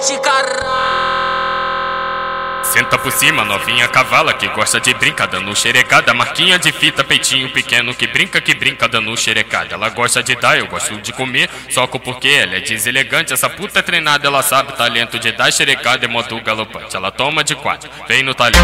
mete caralho. Senta por cima, novinha cavala que gosta de brincar dando xerecada. Marquinha de fita, peitinho pequeno que brinca dando xerecada. Ela gosta de dar, eu gosto de comer, soco porque ela é deselegante. Essa puta é treinada, ela sabe talento de dar xerecada, é modo galopante. Ela toma de quatro, vem no talento.